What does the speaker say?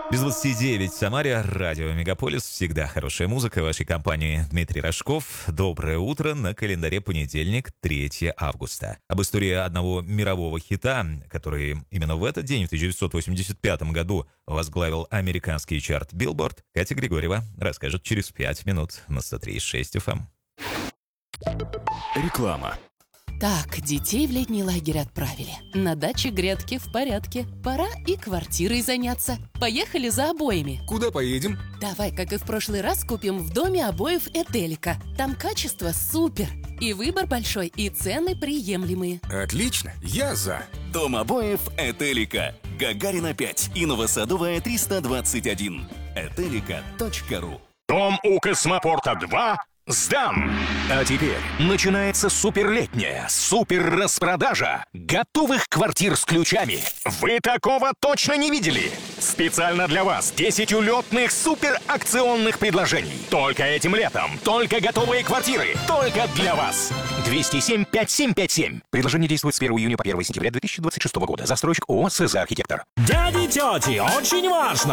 Без 29 в Самаре, радио «Мегаполис». Всегда хорошая музыка. В вашей компании Дмитрий Рожков. Доброе утро. На календаре понедельник, 3 августа. Об истории одного мирового хита, который именно в этот день, в 1985 году, возглавил американский чарт Billboard, Катя Григорьева расскажет через 5 минут на 103.6 FM. Реклама. Так, детей в летний лагерь отправили. На даче грядки в порядке. Пора и квартирой заняться. Поехали за обоями. Куда поедем? Давай, как и в прошлый раз, купим в доме обоев Этелика. Там качество супер. И выбор большой, и цены приемлемые. Отлично, я за. Дом обоев Этелика. Гагарина 5 и Новосадовая 321. Этелика.ру. Дом у Космопорта 2 сдан! А теперь начинается суперлетняя супер-распродажа готовых квартир с ключами. Вы такого точно не видели? Специально для вас 10 улетных суперакционных предложений. Только этим летом, только готовые квартиры, только для вас. 207-5757. Предложение действует с 1 июня по 1 сентября 2026 года. Застройщик ООО «СЗ Архитектор». Дяди и тети, очень важно!